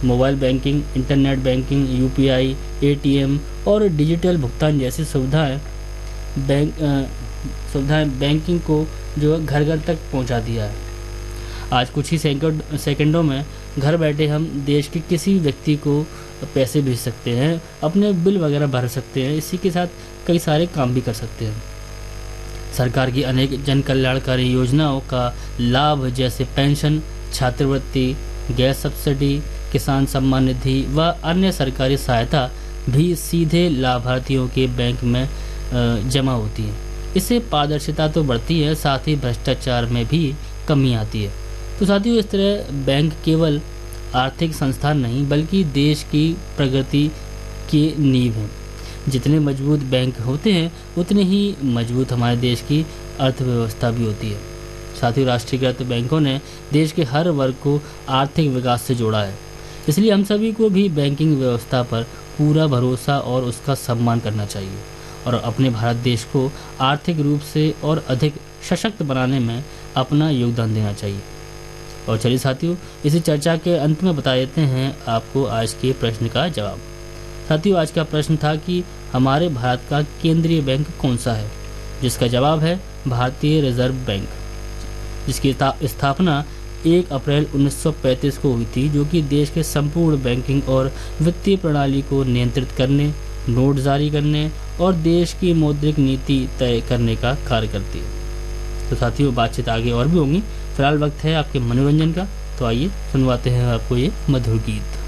Mobile banking, internet banking, UPI, ATM और digital भुगतान जैसी सुविधाएं बैंकिंग को जो घर घर तक पहुंचा दिया है। आज कुछ ही सेकंडों में घर बैठे हम देश के किसी व्यक्ति को पैसे भेज सकते हैं, अपने बिल वगैरह भर सकते हैं, इसी के साथ कई सारे काम भी कर सकते हैं। सरकार की अनेक जन कल्याणकारी योजनाओं का लाभ जैसे पेंशन, छात्रवृत्ति, गैस सब्सिडी, किसान सम्मान निधि व अन्य सरकारी सहायता भी सीधे लाभार्थियों के बैंक में जमा होती है। इससे पारदर्शिता तो बढ़ती है, साथ ही भ्रष्टाचार में भी कमी आती है। तो साथियों, इस तरह बैंक केवल आर्थिक संस्थान नहीं बल्कि देश की प्रगति की नींव है। जितने मजबूत बैंक होते हैं उतने ही मजबूत हमारे देश की अर्थव्यवस्था भी होती है। साथियों, राष्ट्रीयकृत बैंकों ने देश के हर वर्ग को आर्थिक विकास से जोड़ा है। इसलिए हम सभी को भी बैंकिंग व्यवस्था पर पूरा भरोसा और उसका सम्मान करना चाहिए और अपने भारत देश को आर्थिक रूप से और अधिक सशक्त बनाने में अपना योगदान देना चाहिए। और चलिए साथियों, इसी चर्चा के अंत में बता देते हैं आपको आज के प्रश्न का जवाब। साथियों, आज का प्रश्न था कि हमारे भारत का केंद्रीय बैंक कौन सा है, जिसका जवाब है भारतीय रिजर्व बैंक, जिसकी स्थापना 1 अप्रैल 1935 को हुई थी, जो कि देश के संपूर्ण बैंकिंग और वित्तीय प्रणाली को नियंत्रित करने, नोट जारी करने और देश की मौद्रिक नीति तय करने का कार्य करती है। तो साथियों, बातचीत आगे और भी होंगी। फिलहाल वक्त है आपके मनोरंजन का, तो आइए सुनवाते हैं आपको ये मधुर गीत।